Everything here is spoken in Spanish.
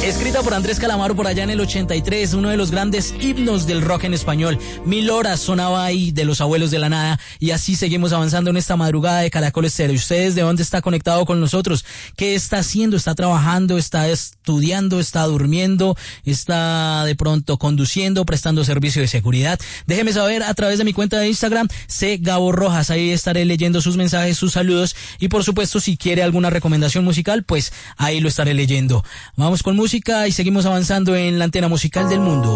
Escrita por Andrés Calamaro por allá en el 83, uno de los grandes himnos del rock en español. 1000 horas sonaba ahí de Los Abuelos de la Nada, y así seguimos avanzando en esta madrugada de Caracol Estéreo. ¿Y ustedes de dónde está conectado con nosotros? ¿Qué está haciendo? ¿Está trabajando? ¿Está estudiando? ¿Está durmiendo? ¿Está de pronto conduciendo? ¿Prestando servicio de seguridad? Déjeme saber a través de mi cuenta de Instagram, Gabo Rojas. Ahí estaré leyendo sus mensajes, sus saludos, y por supuesto si quiere alguna recomendación musical, pues ahí lo estaré leyendo. Vamos con música y seguimos avanzando en la antena musical del mundo.